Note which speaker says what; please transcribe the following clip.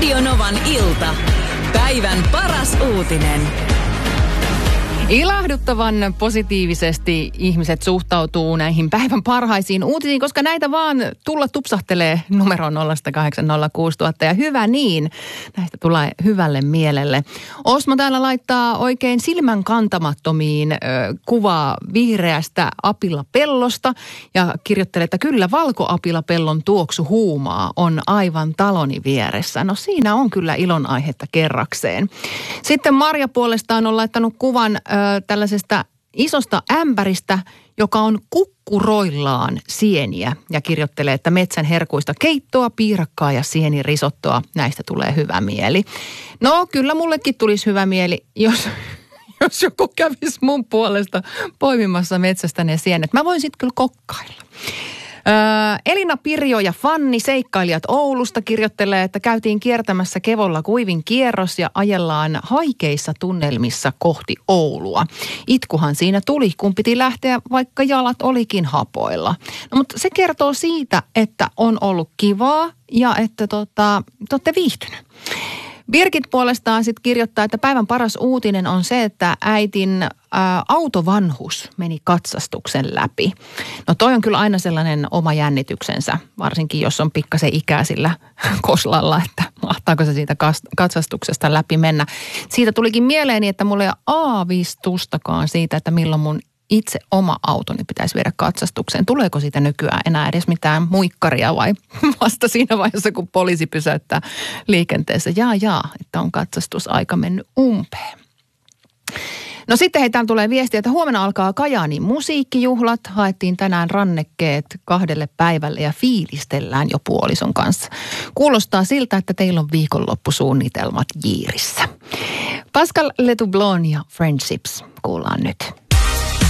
Speaker 1: Radio Novan ilta. Päivän paras uutinen.
Speaker 2: Ilahduttavan positiivisesti ihmiset suhtautuu näihin päivän parhaisiin uutisiin, koska näitä vaan tulla tupsahtelee numeroon 0806000 ja hyvä niin. Näistä tulee hyvälle mielelle. Osmo täällä laittaa oikein silmän kantamattomiin kuvaa vihreästä apilapellosta ja kirjoittelee, että kyllä valkoapilapellon tuoksu huumaa on aivan taloni vieressä. No siinä on kyllä ilonaihetta kerrakseen. Sitten Marja puolestaan on laittanut kuvan tällaisesta isosta ämpäristä, joka on kukkuroillaan sieniä ja kirjoittelee, että metsän herkuista keittoa, piirakkaa ja sienirisottoa. Näistä tulee hyvä mieli. No kyllä mullekin tulisi hyvä mieli, jos joku kävisi mun puolesta poimimassa metsästä ne sienet. Mä voin sitten kyllä kokkailla. Elina Pirjo ja Fanni, seikkailijat Oulusta, kirjoittelee, että käytiin kiertämässä Kevolla kuivin kierros ja ajellaan haikeissa tunnelmissa kohti Oulua. Itkuhan siinä tuli, kun piti lähteä, vaikka jalat olikin hapoilla. No, mutta se kertoo siitä, että on ollut kivaa ja että te olette viihtynyt. Birgit puolestaan sitten kirjoittaa, että päivän paras uutinen on se, että äitin autovanhus meni katsastuksen läpi. No toi on kyllä aina sellainen oma jännityksensä, varsinkin jos on pikkasen ikää sillä koslalla, että mahtaako se siitä katsastuksesta läpi mennä. Siitä tulikin mieleeni, että mulla ei ole aavistustakaan siitä, että milloin mun itse oma autoni pitäisi viedä katsastukseen. Tuleeko siitä nykyään enää edes mitään muikkaria vai vasta siinä vaiheessa, kun poliisi pysäyttää liikenteessä? Että on katsastusaika mennyt umpeen. No sitten heitä tulee viestiä, että huomenna alkaa Kajaanin musiikkijuhlat. Haettiin tänään rannekkeet 2 päivälle ja fiilistellään jo puolison kanssa. Kuulostaa siltä, että teillä on viikonloppusuunnitelmat jiirissä. Pascal Letoublon ja Friendships kuullaan nyt.